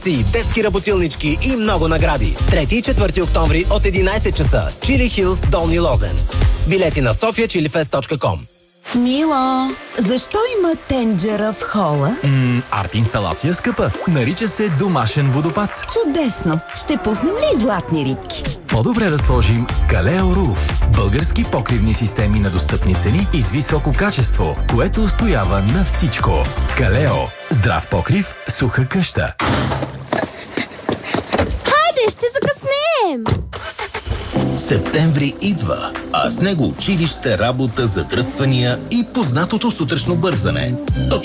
детски работилнички и много награди. 3 и 4 октомври от 11 часа. Чили Хилс, Долни Лозен. Билети на sofiachilifest.com. Мило, защо има тенджера в хола? Арт-инсталация скъпа. Нарича се домашен водопад. Чудесно! Ще пуснем ли златни рибки? По-добре да сложим Калео Руф. Български покривни системи на достъпни цени и с високо качество, което устоява на всичко. Калео. Здрав покрив, суха къща. Хайде, ще закъснеем! Септември идва, а с него училище, работа, задръствания и познатото сутрешно бързане.